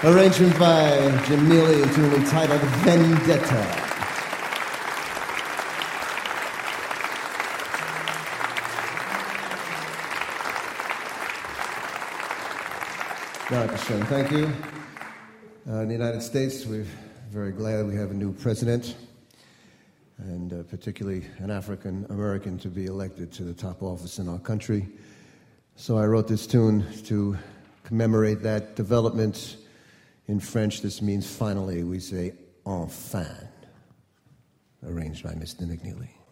Arrangement by Jim Neely, a tune entitled Vendetta. Thank you. In the United States, we're very glad we have a new president, and particularly an African American to be elected to the top office in our country. So I wrote this tune to commemorate that development. In French, this means finally. We say enfin, arranged by Mr. McNeely.